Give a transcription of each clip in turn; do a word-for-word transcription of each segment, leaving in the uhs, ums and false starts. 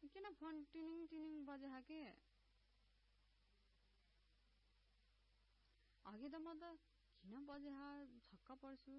किन फोन टिनिङ टिनिङ बजे के अघि त म त किन बजे छक्क पर्छु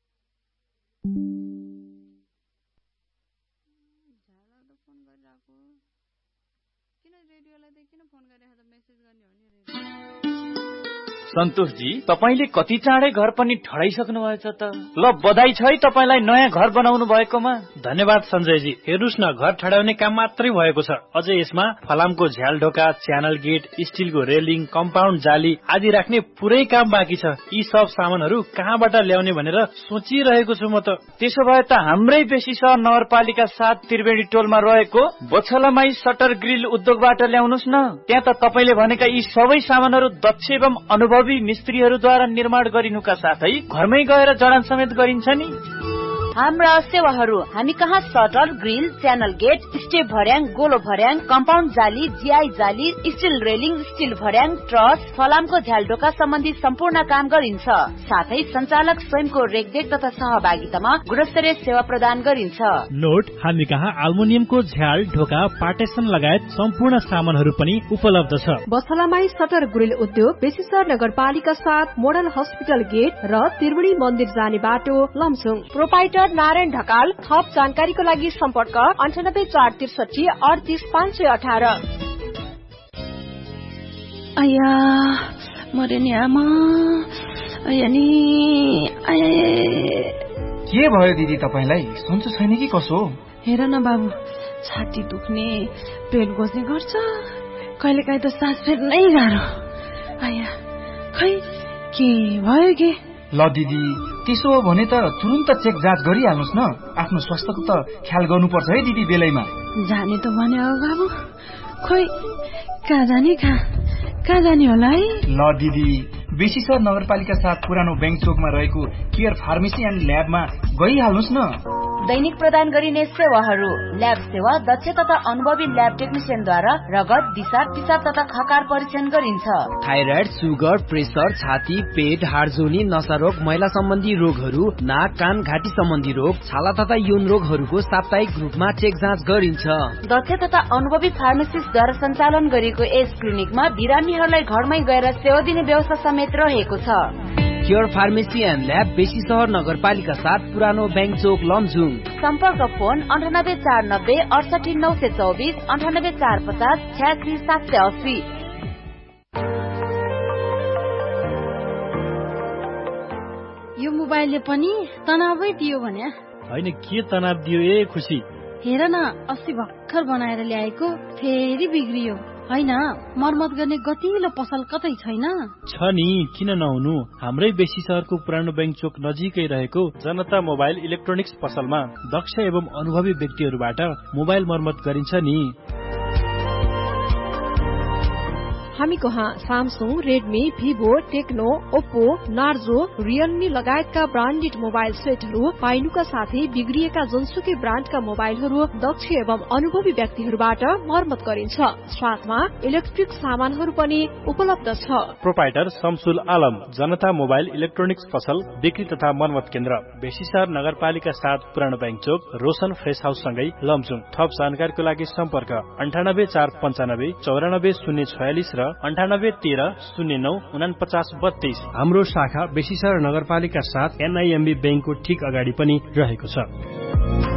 झाला त फोन गरिरहेको किन रेडियोलाई त किन फोन गरिरहेको त मेसेज गर्ने हो नि सन्तोषजी तपाईले कति चाँडै घर पनि ठडाइसक्नु भएछ त ल बधाई छ है तपाईलाई नयाँ घर बनाउनु भएकोमा धन्यवाद सञ्जयजी हेर्नुस् न घर ठडाउने काम मात्रै भएको छ अझै यसमा फलामको झ्याल ढोका च्यानल गेट स्टिलको रेलिङ कम्पाउन्ड जाली आदि राख्ने पुरै काम बाँकी छ यी सब सामानहरू कहाँबाट ल्याउने भनेर सोचिरहेको छु म त त्यसो भए त हाम्रै बेसी सहर नगरपालिका सात त्रिवेणी टोलमा रहेको बछलामाई सटर ग्रिल उद्योगबाट ल्याउनुस् न त्यहाँ त तपाईले भनेका यी सबै सामानहरू दक्ष एवं अनुभव मिस्त्रीहरूद्वारा निर्माण गरिनुका साथै घरमै गएर जडान समेत गरिन्छ नि हाम्रा सेवाहरू हामी कहाँ shutter grill channel get step भर्याङ गोलो भर्याङ कम्पाउन्ड जाली जिआई जाली स्टिल रेलिङ स्टिल भर्याङ ट्रस फलामको झ्यालडोका सम्बन्धी सम्पूर्ण काम गरिन्छ साथै सञ्चालक स्वयंको रेखदेख तथा सहभागितामा गुणस्तरीय सेवा प्रदान गरिन्छ नोट हामी कहाँ अल्मुनियमको झ्याल ढोका पार्टेसन लगायत सम्पूर्ण सामानहरू पनि उपलब्ध छ बछलामाई सटर ग्रिल उद्योग बेसीसर नगरपालिका साथ मोडल हस्पिटल गेट र त्रिवेणी मन्दिर जाने बाटो लमजुङ प्रोपाइटर नारायण ढकाल थप जानकारीको लागि सम्पर्क अन्ठानब्बे चार त्रिसठी अडतिस पाँच सय अठार आया मरे नि आमा आया नि के भयो दिदी तपाईलाई सन्चो छैन कि कसो हेर न बाबु छाती दुख्ने पेट बस्ने गर्छ कहिलेकाहीँ त सास फेर्नै गाह्रो आया खै के भयो के ल दिदी त्यसो हो भने त तुरुन्त चेक जाँच गरिहाल्नुस् न आफ्नो स्वास्थ्यको त ख्याल गर्नुपर्छ है दिदी बेलैमा जाने त भने हो बाबु खोइ कहाँ जाने कहाँ कहाँ जाने होला है ल दिदी बेसीसर नगरपालिका साथ पुरानो बैंक चोकमा रहेको केयर फार्मेसी एन्ड ल्याबमा गइहाल्नुस् न दैनिक प्रदान गरिने सेवाहरू ल्याब सेवा दक्ष तथा अनुभवी ल्याब टेक्निसियनद्वारा रगत दिशा पिसाब तथा खकार परीक्षण गरिन्छ थाइराइड सुगर प्रेसर छाती पेट हाडजोनी नसा रोग महिला सम्बन्धी रोगहरू नाक कान घाँटी सम्बन्धी रोग छाला तथा यौन रोगहरूको साप्ताहिक रूपमा चेक जाँच गरिन्छ दक्ष तथा अनुभवी फार्मासिस्टद्वारा सञ्चालन गरिएको यस क्लिनिकमा बिरामीहरूलाई घरमै गएर सेवा दिने व्यवस्था समेत रहेको छ केयर फार्मेसी एन्ड ल्याब बेसी सहर नगरपालिका साथ पुरानो बैंक चोक लमजुङ सम्पर्क फोन अन्ठानब्बे चार नब्बे अडसठी नौ सय चौबिस अन्ठानब्बे चार पचास छ्यासी सात सय अस्सी यो मोबाइलले पनि तनावै दियो भने होइन के तनाव दियो ए खुसी हेर न अस्ति भर्खर बनाएर ल्याएको फेरि बिग्रियो होइन मर्मत गर्ने गतिलो पसल कतै छैन छ नि किन नहुनु हाम्रै बेसी सहरको पुरानो बैंक चोक नजिकै रहेको जनता मोबाइल इलेक्ट्रोनिक्स पसलमा दक्ष एवं अनुभवी व्यक्तिहरूबाट मोबाइल मर्मत गरिन्छ नि हामी कहाँ Samsung Redmi Vivo Tecno Oppo Narzo Realme लगायतका ब्रान्डेड मोबाइल सेटहरू पाइनुका साथै बिग्रिएका जुनसुकै ब्रान्डका मोबाइलहरू दक्ष एवं अनुभवी व्यक्तिहरूबाट मर्मत गरिन्छ साथमा इलेक्ट्रिक सामानहरू पनि उपलब्ध छ प्रोपाइटर शमसुल आलम जनता मोबाइल इलेक्ट्रोनिक्स पसल बिक्री तथा मर्मत केन्द्र बेसीसर नगरपालिका साथ पुरानो बैंक चोक रोशन फ्रेस हाउस सँगै लमजुङ थप जानकारीको लागि सम्पर्क अन्ठानब्बे चार पञ्चानब्बे चौरानब्बे शून्य छयालिस र अन्ठानब्बे तेह्र शून्य नौ उनापचास बत्तीस हाम्रो शाखा बेसीसर नगरपालिका साथ एनआईएमबी बैंकको ठिक अगाडि पनि रहेको छ